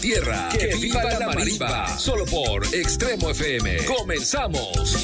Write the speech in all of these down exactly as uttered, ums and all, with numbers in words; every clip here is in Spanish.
Tierra, que, que viva, viva la marimba. marimba, solo por Extremo F M. Comenzamos.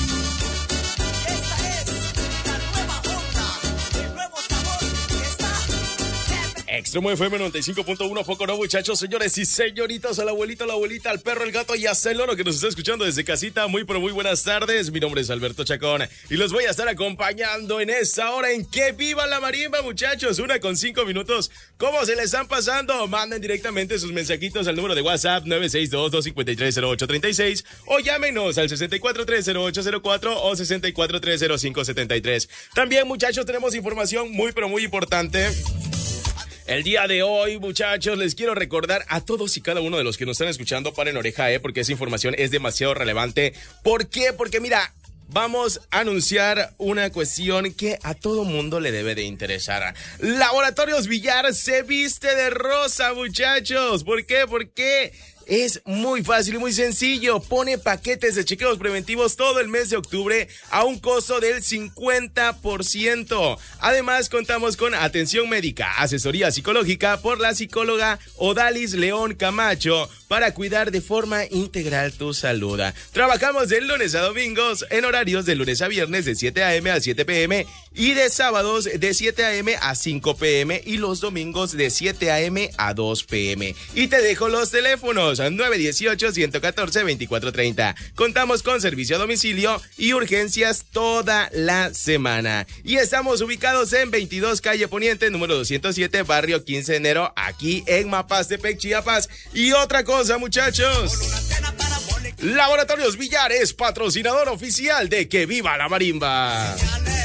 Extremo F M noventa y cinco punto uno, poco no, muchachos, señores y señoritas, al abuelito, a la abuelita, al perro, el gato y hasta el loro que nos está escuchando desde casita. Muy, pero muy buenas tardes. Mi nombre es Alberto Chacón y los voy a estar acompañando en esta hora en Que Viva la Marimba, muchachos. Una con cinco minutos. ¿Cómo se les están pasando? Manden directamente sus mensajitos al número de WhatsApp nueve seis dos, dos cinco tres, cero ocho tres seis o llámenos al sesenta y cuatro tres, cero ocho cero cuatro o sesenta y cuatro tres, cero cinco setenta y tres. También, muchachos, tenemos información muy, pero muy importante. El día de hoy, muchachos, les quiero recordar a todos y cada uno de los que nos están escuchando, paren oreja, eh, porque esa información es demasiado relevante. ¿Por qué? Porque mira, vamos a anunciar una cuestión que a todo mundo le debe de interesar. Laboratorios Villar se viste de rosa, muchachos. ¿Por qué? Porque es muy fácil y muy sencillo. Pone paquetes de chequeos preventivos todo el mes de octubre a un costo del cincuenta por ciento. Además, contamos con atención médica, asesoría psicológica por la psicóloga Odalis León Camacho para cuidar de forma integral tu salud. Trabajamos de lunes a domingos en horarios de lunes a viernes de siete a eme a siete pe eme y de sábados de siete a eme a cinco pe eme y los domingos de siete a eme a dos pe eme. Y te dejo los teléfonos nueve dieciocho, ciento catorce, veinticuatro treinta. Contamos con servicio a domicilio y urgencias toda la semana. Y estamos ubicados en veintidós calle Poniente, número doscientos siete, barrio quince de enero, aquí en Mapastepec, Chiapas. Y otra cosa, muchachos, Laboratorios Villar es patrocinador oficial de Que Viva la Marimba.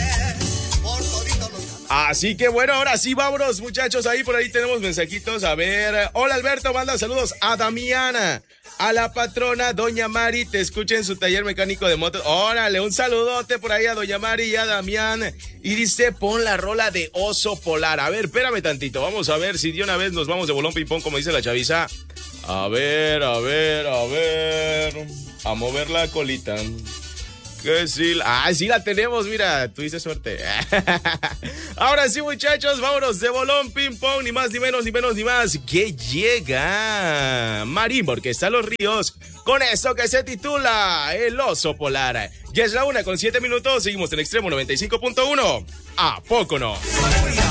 Así que bueno, ahora sí, vámonos, muchachos. Ahí por ahí tenemos mensajitos. A ver, hola Alberto, manda saludos a Damiana, a la patrona Doña Mari, te escucha en su taller mecánico de motos. Órale, un saludote por ahí a Doña Mari y a Damián. Y dice, pon la rola de Oso Polar. A ver, espérame tantito, vamos a ver si de una vez nos vamos de bolón ping pong, como dice la chaviza. A ver, a ver, a ver, a mover la colita. Que sí, ah, sí la tenemos, mira, tuviste suerte. Ahora sí, muchachos, vámonos de bolón ping pong, ni más, ni menos, ni menos, ni más, que llega Marimba Orquesta Los Ríos con eso que se titula El Oso Polar. Ya es la una con siete minutos, seguimos en Extremo noventa y cinco punto uno. ¿A poco no?